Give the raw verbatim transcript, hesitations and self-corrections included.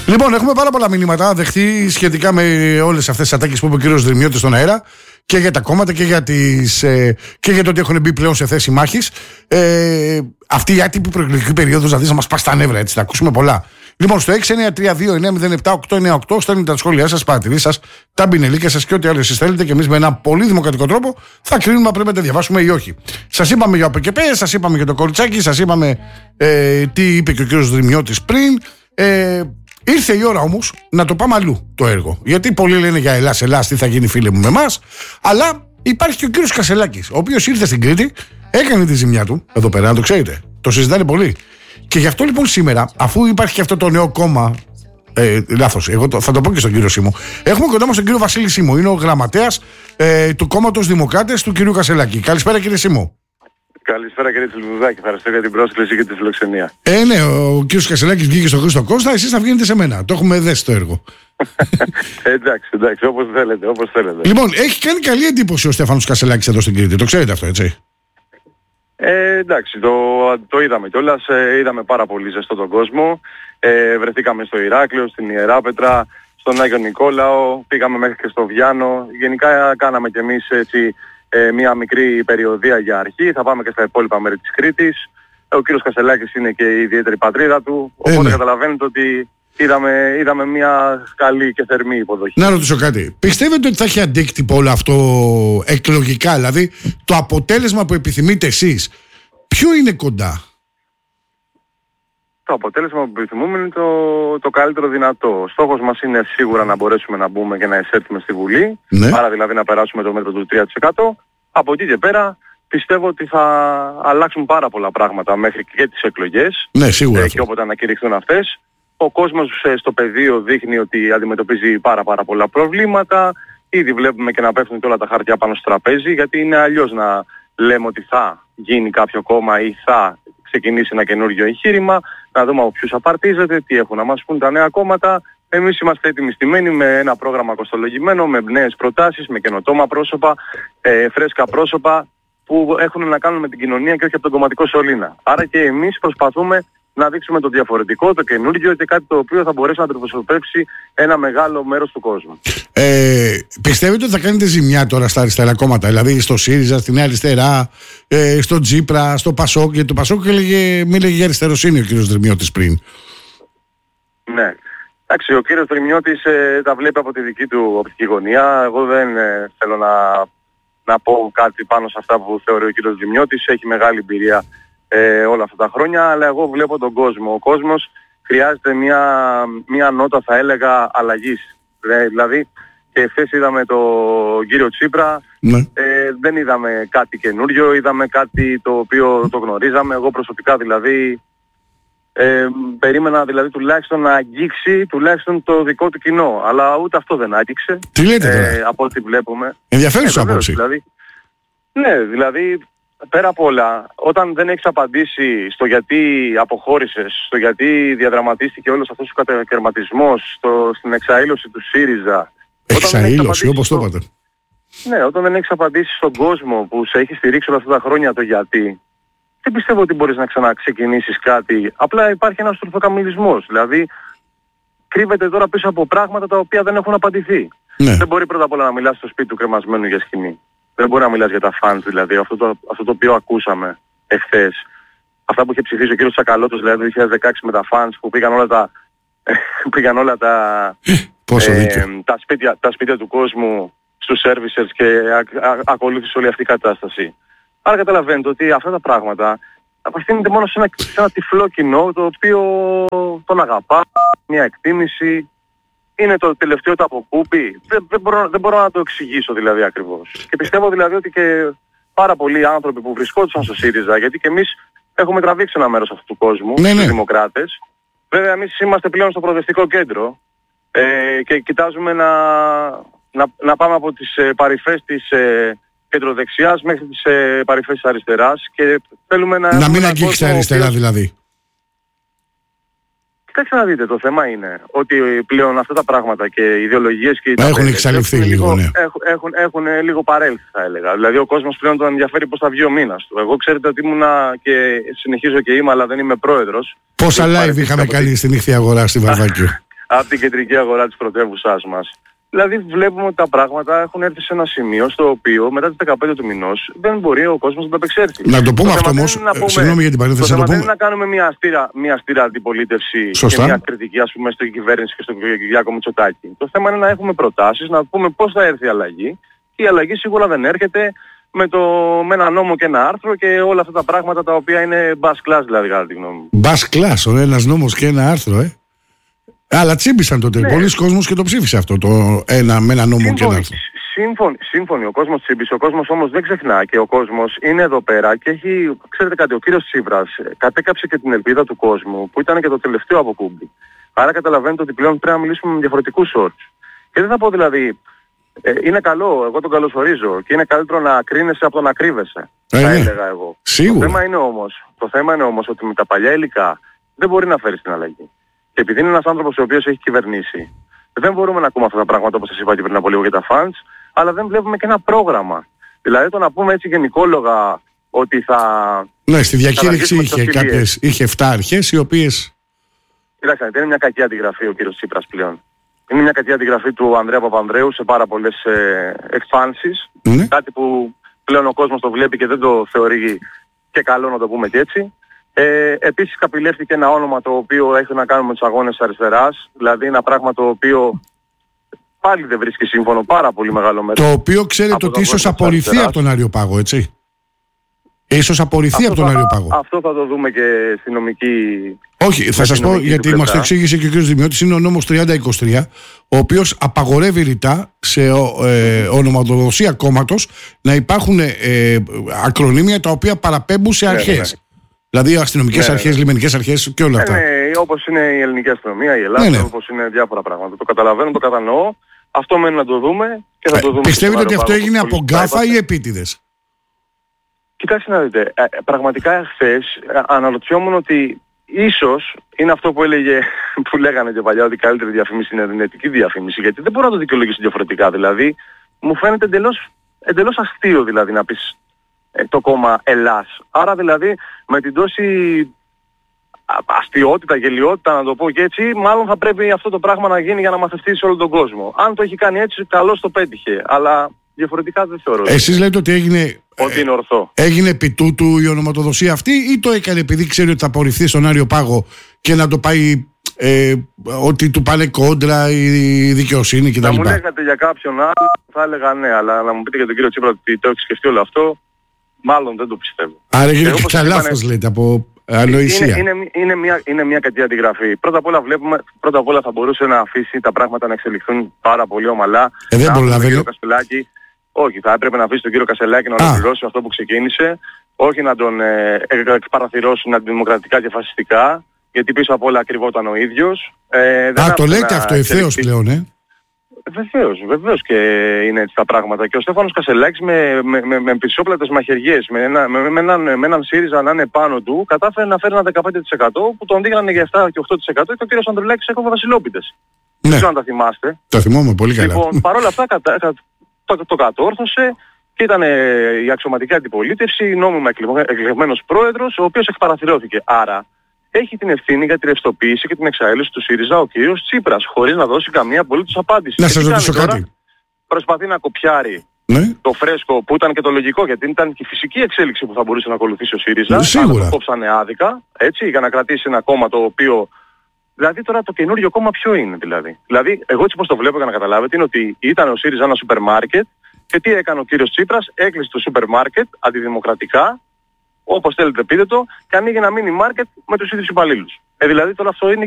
Λοιπόν, έχουμε πάρα πολλά μηνύματα δεχτεί σχετικά με όλες αυτές τις ατάκες που είπε ο κύριος Δρυμιώτης στον αέρα και για τα κόμματα και για, τις, ε, και για το ότι έχουν μπει πλέον σε θέση μάχης. Ε, αυτή η άτυπη προεκλογική περίοδος δηλαδή να μας πάει στα νεύρα, έτσι, θα ακούσουμε πολλά. Λοιπόν, στο έξι εννιά τρία δύο εννιά μηδέν επτά οκτώ εννιά οκτώ στέλνετε τα σχόλιά σας, παρατηρήσεις σας, τα μπινελίκια σας και ό,τι άλλο εσείς θέλετε και εμείς με ένα πολύ δημοκρατικό τρόπο θα κρίνουμε αν πρέπει να τα διαβάσουμε ή όχι. Σας είπαμε για ο ΠΚΠ, σας είπαμε για το κοριτσάκι, σας είπαμε ε, τι είπε και ο κύριος Δρυμιώτης πριν. Ε, ήρθε η ώρα όμως να το πάμε αλλού το έργο. Γιατί πολλοί λένε για Ελλάς, Ελλάς, τι θα γίνει φίλε μου με εμάς. Αλλά υπάρχει και ο κύριος Κασελάκης, ο οποίος ήρθε στην Κρήτη, έκανε τη ζημιά του εδώ πέρα, να το ξέρετε. Το συζητάνε πολύ. Και γι' αυτό λοιπόν σήμερα, αφού υπάρχει και αυτό το νέο κόμμα. Ε, λάθος, εγώ το, θα το πω και στον κύριο Σίμω. Έχουμε κοντά μας τον κύριο Βασίλη Σίμω. Είναι ο γραμματέας ε, του κόμματος Δημοκράτες του κυρίου Κασελάκη. Καλησπέρα κύριε Σίμω. Καλησπέρα κύριε Τσιλμουδάκη. Ευχαριστώ για την πρόσκληση και τη φιλοξενία. Ε, ναι, ο κύριος Κασελάκης βγήκε στον Χρήστο Κώστα, εσείς θα βγαίνετε σε μένα. Το έχουμε δέσει το έργο. εντάξει, εντάξει, όπως θέλετε, όπως θέλετε. Λοιπόν, έχει κάνει καλή εντύπωση ο Στέφανος Κασελάκης εδώ στην Κρήτη. Το ξέρετε αυτό, έτσι. Ε, εντάξει, το, το είδαμε κιόλας, ε, είδαμε πάρα πολύ ζεστό τον κόσμο. Ε, βρεθήκαμε στο Ηράκλειο, στην Ιεράπετρα, στον Άγιο Νικόλαο, πήγαμε μέχρι και στο Βιάνο. Γενικά κάναμε κι εμείς έτσι ε, μια μικρή περιοδία για αρχή. Θα πάμε και στα υπόλοιπα μέρη της Κρήτης. Ε, ο κύριος Κασελάκης είναι και η ιδιαίτερη πατρίδα του, οπότε ε, ναι. καταλαβαίνετε ότι είδαμε, είδαμε μια καλή και θερμή υποδοχή. Να ρωτήσω κάτι. Πιστεύετε ότι θα έχει αντίκτυπο όλο αυτό εκλογικά, δηλαδή το αποτέλεσμα που επιθυμείτε εσείς, ποιο είναι κοντά? Το αποτέλεσμα που επιθυμούμε είναι το, το καλύτερο δυνατό. Ο στόχος μας είναι σίγουρα να μπορέσουμε να μπούμε και να εισέλθουμε στη Βουλή, ναι. άρα δηλαδή να περάσουμε το μέτρο του τρία τοις εκατό. Από εκεί και πέρα πιστεύω ότι θα αλλάξουν πάρα πολλά πράγματα μέχρι και τις εκλογές, ναι, σίγουρα, ε, και όποτε ανακηρυχθούν αυτές. Ο κόσμος στο πεδίο δείχνει ότι αντιμετωπίζει πάρα πάρα πολλά προβλήματα. Ήδη βλέπουμε και να πέφτουν και όλα τα χαρτιά πάνω στο τραπέζι, γιατί είναι αλλιώς να λέμε ότι θα γίνει κάποιο κόμμα ή θα ξεκινήσει ένα καινούργιο εγχείρημα, να δούμε από ποιους απαρτίζεται, τι έχουν να μας πούν τα νέα κόμματα. Εμείς είμαστε έτοιμοι στημένοι με ένα πρόγραμμα κοστολογημένο, με νέες προτάσεις, με καινοτόμα πρόσωπα, ε, φρέσκα πρόσωπα που έχουν να κάνουν με την κοινωνία και όχι από τον κομματικό σωλήνα. Άρα και εμείς προσπαθούμε να δείξουμε το διαφορετικό, το καινούργιο και κάτι το οποίο θα μπορέσει να αντιπροσωπεύσει ένα μεγάλο μέρος του κόσμου. Ε, πιστεύετε ότι θα κάνετε ζημιά τώρα στα αριστερά κόμματα, δηλαδή στο ΣΥΡΙΖΑ, στη Νέα Αριστερά, ε, στο Τζίπρα, στο ΠΑΣΟΚ? Γιατί το ΠΑΣΟΚ έλεγε, μίλεγε για αριστεροσύνη ο κύριος Δρυμιώτης πριν. Ναι. Εντάξει, ο κύριος Δρυμιώτης ε, τα βλέπει από τη δική του οπτική γωνία. Εγώ δεν ε, θέλω να, να πω κάτι πάνω σε αυτά που θεωρεί ο κύριος Δρυμιώτης. Έχει μεγάλη εμπειρία Ε, όλα αυτά τα χρόνια, αλλά εγώ βλέπω τον κόσμο. Ο κόσμος χρειάζεται μια, μια νότα, θα έλεγα, αλλαγής. Ε, δηλαδή, και εχθές είδαμε τον κύριο Τσίπρα, ναι. ε, δεν είδαμε κάτι καινούριο, είδαμε κάτι το οποίο το γνωρίζαμε. Εγώ προσωπικά δηλαδή ε, περίμενα δηλαδή τουλάχιστον να αγγίξει τουλάχιστον το δικό του κοινό, αλλά ούτε αυτό δεν άγγιξε. Τι λέτε τώρα? Ε, από ό,τι βλέπουμε. Ενδιαφέρουσα ε, άποψη. Δηλαδή, ναι, δηλαδή πέρα απ' όλα, όταν δεν έχεις απαντήσει στο γιατί αποχώρησες, στο γιατί διαδραματίστηκε όλος αυτός ο κατακαιρματισμός, στο, στην εξαήλωση του ΣΥΡΙΖΑ. Εξαήλωση, όπως το είπατε. Ναι, όταν δεν έχεις απαντήσει στον κόσμο που σε έχει στηρίξει όλα αυτά τα χρόνια το γιατί, δεν πιστεύω ότι μπορείς να ξαναξεκινήσεις κάτι. Απλά υπάρχει ένας τροφοκαμιλισμός. Δηλαδή, κρύβεται τώρα πίσω από πράγματα τα οποία δεν έχουν απαντηθεί. Ναι. Δεν μπορεί πρώτα απ' όλα να μιλάς στο σπίτι του κρεμασμένου για σκηνή. Δεν μπορεί να μιλάς για τα fans δηλαδή, αυτό το, αυτό το οποίο ακούσαμε εχθές. Αυτά που είχε ψηφίσει ο κύριος Τσακαλώτος δηλαδή το δύο χιλιάδες δεκαέξι με τα fans που πήγαν όλα τα, πήγαν όλα τα, ε, τα, σπίτια, τα σπίτια του κόσμου στους servicers και α, α, ακολούθησε όλη αυτή η κατάσταση. Άρα καταλαβαίνετε ότι αυτά τα πράγματα απευθύνονται μόνο σε ένα, σε ένα τυφλό κοινό το οποίο τον αγαπά, μια εκτίμηση. Είναι το τελευταίο το αποκούπι. Δεν, δεν, μπορώ, δεν μπορώ να το εξηγήσω δηλαδή ακριβώς. Και πιστεύω δηλαδή ότι και πάρα πολλοί άνθρωποι που βρισκόντουσαν στο ΣΥΡΙΖΑ, γιατί και εμείς έχουμε τραβήξει ένα μέρος αυτού του κόσμου, ναι, τους ναι. δημοκράτες. Βέβαια εμείς είμαστε πλέον στο προοδευτικό κέντρο ε, και κοιτάζουμε να, να, να πάμε από τις ε, παρυφές της ε, κεντροδεξιάς μέχρι τις ε, παρυφές της αριστεράς και θέλουμε να... Να μην αγγίξει αριστερά οποίος... δηλαδή. Κοιτάξτε να δείτε, το θέμα είναι ότι πλέον αυτά τα πράγματα και οι ιδεολογίες και οι έχουν εξαλειφθεί λίγο, ναι. Έχουν, έχουν, έχουν λίγο παρέλθει θα έλεγα. Δηλαδή ο κόσμος πλέον τον ενδιαφέρει πώς θα βγει ο μήνας του. Εγώ ξέρετε ότι ήμουνα και συνεχίζω και είμαι, αλλά δεν είμαι πρόεδρος. Πόσα live είχαμε κάνει στη νύχτη αγορά στη Βαρβάκιο. από την κεντρική αγορά της πρωτεύουσάς μας. Δηλαδή βλέπουμε ότι τα πράγματα έχουν έρθει σε ένα σημείο στο οποίο μετά τις δεκαπέντε του μηνός δεν μπορεί ο κόσμος να το απεξέλθει. Να το πούμε αυτό όμως, συγγνώμη για την παρένθεση. Το θέμα δεν είναι να κάνουμε μια αστήρα, μια αστήρα αντιπολίτευση Σωστά. και μια κριτική ας πούμε στην κυβέρνηση και στον Κυριάκο Μητσοτάκη. Το θέμα είναι να έχουμε προτάσεις, να πούμε πώς θα έρθει η αλλαγή. Και η αλλαγή σίγουρα δεν έρχεται με, το, με ένα νόμο και ένα άρθρο και όλα αυτά τα πράγματα τα οποία είναι bus class δηλαδή κατά τη γνώμη μου. Bus class, ο ένας νόμος και ένα άρθρο, ε. Αλλά τσίμπησαν τότε. Ναι. Πολλοί κόσμος και το ψήφισε αυτό το ένα με ένα νόμο σύμφωνοι, και ένα άρθρο. Σύμφωνοι, σύμφωνοι, ο κόσμος τσίμπησε, ο κόσμος όμως δεν ξεχνά και ο κόσμος είναι εδώ πέρα και έχει, ξέρετε κάτι, ο κύριος Τσίπρας κατέκαψε και την ελπίδα του κόσμου που ήταν και το τελευταίο αποκούμπι. Άρα καταλαβαίνετε ότι πλέον πρέπει να μιλήσουμε με διαφορετικούς όρους. Και δεν θα πω δηλαδή, ε, είναι καλό, εγώ τον καλωσορίζω και είναι καλύτερο να κρίνεσαι από το να κρύβεσαι. Ε, θα έλεγα εγώ. Σίγουρα. Το θέμα είναι όμως, το θέμα είναι όμως ότι με τα παλιά υλικά δεν μπορεί να φέρει την αλλαγή. Και επειδή είναι ένας άνθρωπος ο οποίος έχει κυβερνήσει, δεν μπορούμε να ακούμε αυτά τα πράγματα όπως σας είπα και πριν από λίγο για τα fans, αλλά δεν βλέπουμε και ένα πρόγραμμα. Δηλαδή το να πούμε έτσι γενικόλογα ότι θα... Ναι, στη διακήρυξη είχε κάποιες, είχε εφτά αρχές οι οποίες... Κοιτάξτε, είναι μια κακή αντιγραφή ο κύριος Τσίπρας πλέον. Είναι μια κακή αντιγραφή του Ανδρέα Παπανδρέου σε πάρα πολλές ε, εκφάνσεις. Ναι. Κάτι που πλέον ο κόσμος το βλέπει και δεν το θεωρεί και καλό να το πούμε και έτσι. Ε, επίσης καπηλεύτηκε ένα όνομα το οποίο έχει να κάνει με τους αγώνες αριστεράς, δηλαδή ένα πράγμα το οποίο πάλι δεν βρίσκει σύμφωνο πάρα πολύ μεγάλο μέρος. Το οποίο ξέρετε ότι ίσως απορριφθεί από τον Αριοπάγο, έτσι. Ίσως απορριφθεί από τον θα, Αριοπάγο. Αυτό θα το δούμε και στη νομική... Όχι, θα σας πω γιατί μας το εξήγησε και ο κ. Δημιώτης, είναι ο νόμος τριάντα είκοσι τρία, ο οποίος απαγορεύει ρητά σε ε, ονοματοδοσία κόμματος να υπάρχουν ε, ακρονίμια τα οποία παραπέμπουν σε αρχές. Ναι, ναι. Δηλαδή αστυνομικές ναι, αρχές, ναι. λιμενικές αρχές και όλα αυτά. Ναι, ναι, όπως είναι η ελληνική αστυνομία, η Ελλάδα, ναι, ναι. όπως είναι διάφορα πράγματα. Το καταλαβαίνω, το κατανοώ. Αυτό μένει να το δούμε και θα ε, το δούμε. Πιστεύετε ότι αυτό έγινε από γκάφα ή επίτηδες? Κοιτάξτε να δείτε, ε, πραγματικά χθες ε, αναρωτιόμουν ότι ίσως είναι αυτό που έλεγε, που λέγανε και παλιά ότι η καλύτερη διαφήμιση είναι δυνατική διαφήμιση, γιατί δεν μπορώ να το δικαιολογήσω διαφορετικά. Δηλαδή, μου φαίνεται εντελώς, εντελώς αστείο δηλαδή να πεις ε, το κόμμα Ελλάς. Άρα δηλαδή με την τόση αστειότητα, γελιότητα να το πω και έτσι, μάλλον θα πρέπει αυτό το πράγμα να γίνει για να μαθευτεί σε όλο τον κόσμο. Αν το έχει κάνει έτσι, καλώς το πέτυχε. Αλλά διαφορετικά δεν θεωρώ. Εσείς λέτε ότι έγινε, ότι είναι ορθό. Έγινε επί τούτου η ονοματοδοσία αυτή ή το έκανε επειδή ξέρει ότι θα απορριφθεί στον Αριοπάγο και να το πάει ε, ότι του πάνε κόντρα η δικαιοσύνη κτλ. Να μου λέγατε για κάποιον άλλο θα έλεγα ναι, αλλά να μου πείτε για τον κύριο Τσίπρα ότι το έχει σκεφτεί όλο αυτό, μάλλον δεν το πιστεύω. Άρα έγινε και καλά λάθος λέτε από ανοησία. Είναι, είναι, είναι, μια, είναι μια κακή αντιγραφή. Πρώτα απ' όλα βλέπουμε, πρώτα απ' όλα θα μπορούσε να αφήσει τα πράγματα να εξελιχθούν πάρα πολύ ομαλά. Ε, δεν προλαβαίνω. Όχι, θα έπρεπε να αφήσει τον κύριο Κασελάκη να ολοκληρώσει αυτό που ξεκίνησε, όχι να τον ε, εκπαραθυρώσουν αντιδημοκρατικά και φασιστικά, γιατί πίσω απ' όλα κρυβόταν ο ίδιος. Ε, δεν Α, το λέτε αυτό ευθέως πλέον, ε. Βεβαίως, βεβαίως και είναι έτσι τα πράγματα. Και ο Στέφανος Κασελάκης με, με, με, με πισόπλατες μαχαιριές, με, ένα, με, με, έναν, με έναν ΣΥΡΙΖΑ να είναι πάνω του, κατάφερε να φέρει ένα δεκαπέντε τοις εκατό που τον δίνανε για επτά και οκτώ τοις εκατό και ο κύριος Ανδρουλάκης έκοβε βασιλόπιτες. Ναι. Δεν ξέρω αν τα θυμάστε. Τα θυμόμαι πολύ καλά. Λοιπόν, παρόλα αυτά κατα, κα, το, το κατόρθωσε και ήταν ε, η αξιωματική αντιπολίτευση, νόμιμα εκλεγμένος πρόεδρος, ο οποίος εκπαραθυρώθηκε. Άρα έχει την ευθύνη για τη ρευστοποίηση και την εξαέλευση του ΣΥΡΙΖΑ ο κύριος Τσίπρας, χωρίς να δώσει καμία απολύτως απάντηση. Να σας ρωτήσω κάτι. Προσπαθεί να κοπιάρει ναι. το φρέσκο που ήταν και το λογικό, γιατί ήταν και η φυσική εξέλιξη που θα μπορούσε να ακολουθήσει ο ΣΥΡΙΖΑ. Σίγουρα. Το κόψανε άδικα, έτσι, για να κρατήσει ένα κόμμα το οποίο... Δηλαδή τώρα το καινούριο κόμμα ποιο είναι δηλαδή. Δηλαδή εγώ έτσι πως το βλέπω για να καταλάβετε είναι ότι ήταν ο ΣΥΡΙΖΑ ένα σούπερ μάρκετ και τι έκανε ο κύριος Τσίπρας, έκλεισε το σούπερ μάρκετ αντιδημοκρατικά, όπως θέλετε πείτε το, και ανοίγει ένα μίνι μάρκετ με τους ίδιους υπαλλήλους. Ε, δηλαδή τώρα αυτό είναι